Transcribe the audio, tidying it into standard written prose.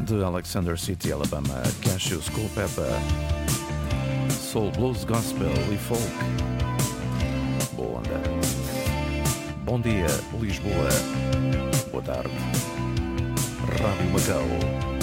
de Alexander City, Alabama, Cashew, Skull Pepper, Soul, Blues, Gospel e Folk. Boa onda. Bom dia, Lisboa. Boa tarde, Rádio Macau.